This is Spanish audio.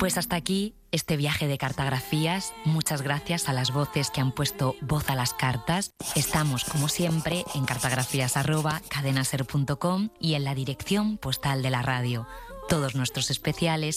Pues hasta aquí este viaje de cartografías. Muchas gracias a las voces que han puesto voz a las cartas. Estamos, como siempre, en cartografías@cadenaser.com y en la dirección postal de la radio. Todos nuestros especiales